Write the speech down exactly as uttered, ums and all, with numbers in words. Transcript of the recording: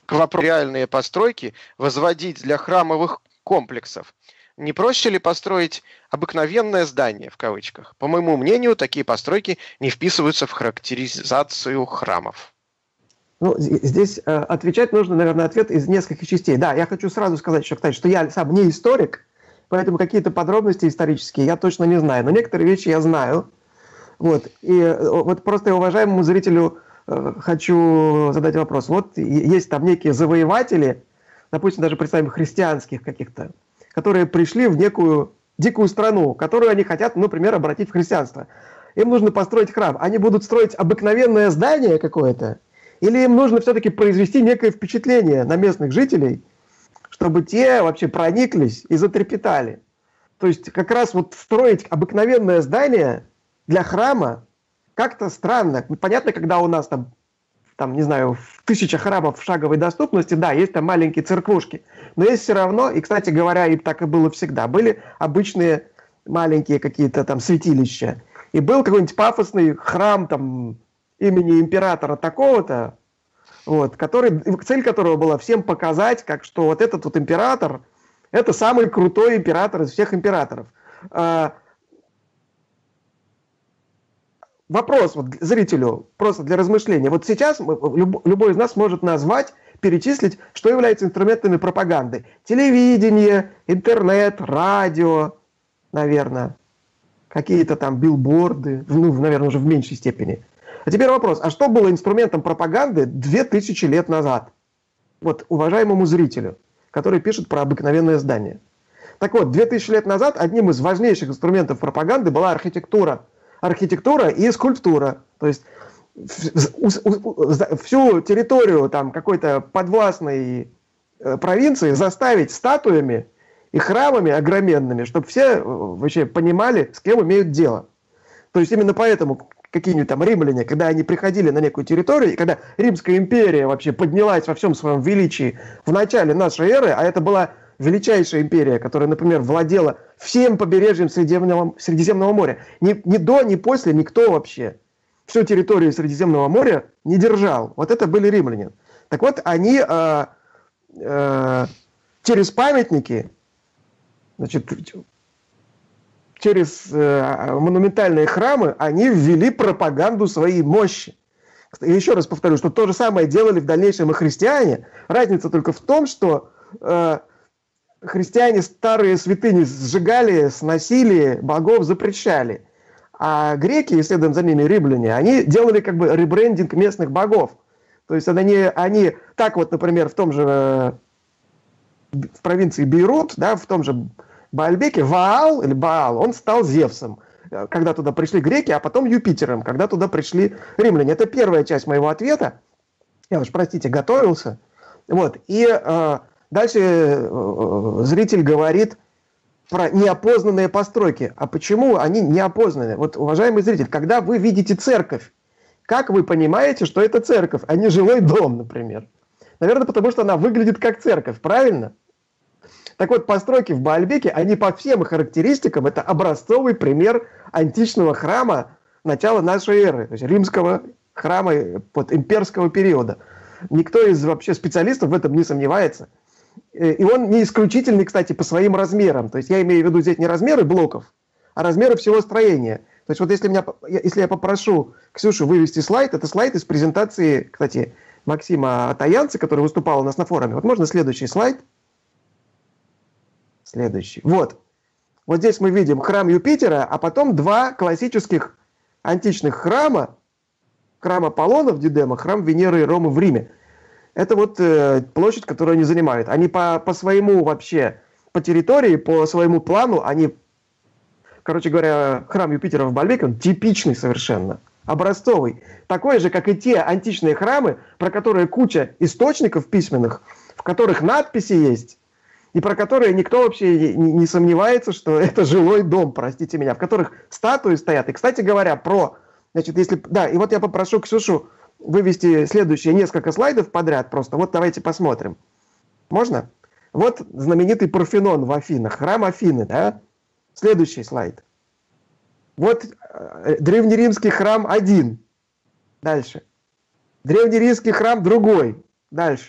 к вопросу реальные постройки возводить для храмовых комплексов. Не проще ли построить обыкновенное здание, в кавычках? По моему мнению, такие постройки не вписываются в характеризацию храмов. Ну, здесь э, отвечать нужно, наверное, ответ из нескольких частей. Да, я хочу сразу сказать еще, кстати, что я сам не историк, поэтому какие-то подробности исторические я точно не знаю, но некоторые вещи я знаю. Вот, и э, вот просто уважаемому зрителю э, хочу задать вопрос. Вот есть там некие завоеватели, допустим, даже представим христианских каких-то, которые пришли в некую дикую страну, которую они хотят, например, обратить в христианство. Им нужно построить храм. Они будут строить обыкновенное здание какое-то, или им нужно все-таки произвести некое впечатление на местных жителей, чтобы те вообще прониклись и затрепетали. То есть как раз вот строить обыкновенное здание для храма как-то странно. Понятно, когда у нас там, там, не знаю, тысяча храмов в шаговой доступности, да, есть там маленькие церквушки, но есть все равно, и, кстати говоря, и так и было всегда, были обычные маленькие какие-то там святилища. И был какой-нибудь пафосный храм там имени императора такого-то, вот, который, цель которого была всем показать, как что вот этот вот император, это самый крутой император из всех императоров. А, вопрос вот зрителю, просто для размышления. Вот сейчас люб, любой из нас может назвать, перечислить, что является инструментами пропаганды. Телевидение, интернет, радио, наверное, какие-то там билборды, ну, наверное, уже в меньшей степени. А теперь вопрос, а что было инструментом пропаганды две тысячи лет назад? Вот уважаемому зрителю, который пишет про обыкновенное здание. Так вот, две тысячи лет назад одним из важнейших инструментов пропаганды была архитектура. Архитектура и скульптура. То есть всю территорию там какой-то подвластной провинции заставить статуями и храмами огроменными, чтобы все вообще понимали, с кем имеют дело. То есть именно поэтому какие-нибудь там римляне, когда они приходили на некую территорию, и когда Римская империя вообще поднялась во всем своем величии в начале нашей эры, а это была величайшая империя, которая, например, владела всем побережьем Средиземного, Средиземного моря. Ни, ни до, ни после никто вообще всю территорию Средиземного моря не держал. Вот это были римляне. Так вот, они э, э, через памятники, значит, через э, монументальные храмы они ввели пропаганду своей мощи. И еще раз повторю, что то же самое делали в дальнейшем и христиане. Разница только в том, что э, христиане старые святыни сжигали, сносили, богов запрещали. А греки, и следом за ними римляне, они делали как бы ребрендинг местных богов. То есть они, они так вот, например, в том же, э, в провинции Бейрут, да, в том же Баальбеке, Ваал или Баал, он стал Зевсом, когда туда пришли греки, а потом Юпитером, когда туда пришли римляне. Это первая часть моего ответа. Я уж, простите, готовился. Вот. И э, дальше э, зритель говорит про неопознанные постройки. А почему они неопознанные? Вот, уважаемый зритель, когда вы видите церковь, как вы понимаете, что это церковь, а не жилой дом, например? Наверное, потому что она выглядит как церковь, правильно? Так вот, постройки в Баальбеке, они по всем характеристикам, это образцовый пример античного храма начала нашей эры, то есть римского храма под имперского периода. Никто из вообще специалистов в этом не сомневается. И он не исключительный, кстати, по своим размерам. То есть я имею в виду здесь не размеры блоков, а размеры всего строения. То есть вот если, меня, если я попрошу Ксюшу вывести слайд, это слайд из презентации, кстати, Максима Таянца, который выступал у нас на форуме. Вот можно следующий слайд? Следующий. Вот. Вот здесь мы видим храм Юпитера, а потом два классических античных храма. Храм Аполлона в Дидемо, храм Венеры и Ромы в Риме. Это вот э, площадь, которую они занимают. Они по, по своему вообще, по территории, по своему плану, они, короче говоря, храм Юпитера в Баальбеке, он типичный совершенно, образцовый. Такой же, как и те античные храмы, про которые куча источников письменных, в которых надписи есть, и про которые никто вообще не, не сомневается, что это жилой дом, простите меня, в которых статуи стоят. И, кстати говоря, про, значит, если, да, и вот я попрошу Ксюшу вывести следующие несколько слайдов подряд просто. Вот давайте посмотрим. Можно? Вот знаменитый Парфенон в Афинах, храм Афины, да? Следующий слайд. Вот э, древнеримский храм один. Дальше. Древнеримский храм другой. Дальше.